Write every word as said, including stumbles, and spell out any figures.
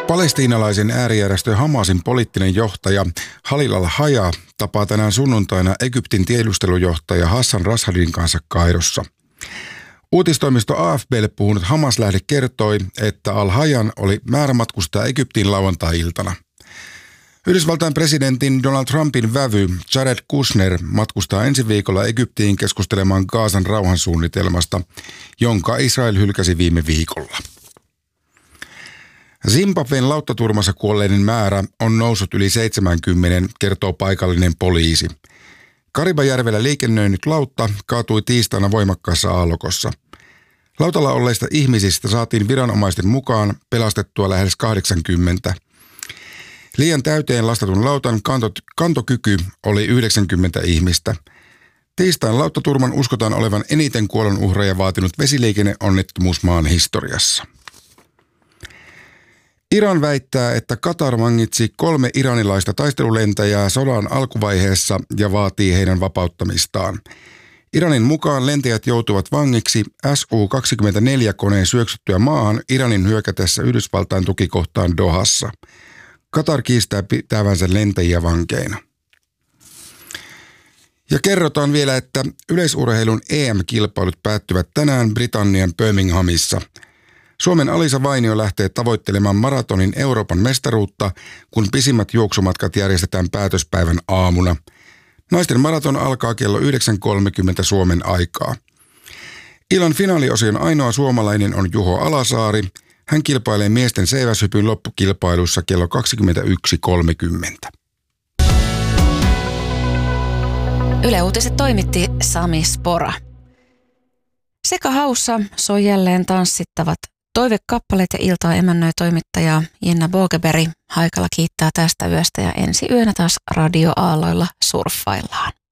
Palestiinalaisen äärijärjestö Hamasin poliittinen johtaja Khalil al-Hayya tapaa tänään sunnuntaina Egyptin tiedustelujohtaja Hassan Rashadin kanssa Kairossa. Uutistoimisto A F P:lle puhunut Hamas-lähde kertoi, että al-Hayyan oli määrä matkustaa Egyptiin lauantai-iltana. Yhdysvaltain presidentin Donald Trumpin vävy Jared Kushner matkustaa ensi viikolla Egyptiin keskustelemaan Gazan rauhansuunnitelmasta, jonka Israel hylkäsi viime viikolla. Zimbabwen lauttaturmassa kuolleiden määrä on noussut yli seitsemänkymmentä, kertoo paikallinen poliisi. Karibajärvellä liikennöinyt lautta kaatui tiistaina voimakkaassa aallokossa. Lautalla olleista ihmisistä saatiin viranomaisten mukaan pelastettua lähes kahdeksankymmentä. Liian täyteen lastatun lautan kantot, kantokyky oli yhdeksänkymmentä ihmistä. Tiistain lauttaturman uskotaan olevan eniten kuolonuhreja vaatinut vesiliikenneonnettomuus maan historiassa. Iran väittää, että Katar vangitsi kolme iranilaista taistelulentäjää sodan alkuvaiheessa ja vaatii heidän vapauttamistaan. Iranin mukaan lentäjät joutuvat vangiksi S U kaksikymmentäneljä-koneen syöksyttyä maahan Iranin hyökätessä Yhdysvaltain tukikohtaan Dohassa. Katar kiistää pitävänsä lentäjiä vankeina. Ja kerrotaan vielä, että yleisurheilun E M-kilpailut päättyvät tänään Britannian Birminghamissa. Suomen Alisa Vainio lähtee tavoittelemaan maratonin Euroopan mestaruutta, kun pisimmät juoksumatkat järjestetään päätöspäivän aamuna. Naisten maraton alkaa kello yhdeksän kolmekymmentä Suomen aikaa. Illan finaaliosion ainoa suomalainen on Juho Alasaari. Hän kilpailee miesten seiväshypyn loppukilpailussa kello kaksikymmentäyksi kolmekymmentä. Yle Uutiset toimitti Sami Spora. Sekä haussa soi jälleen tanssittavat toivekappaleet ja iltaa emännöi toimittaja Jenna Bogeberg. Haikala kiittää tästä yöstä ja ensi yönä taas radioaalloilla surffaillaan.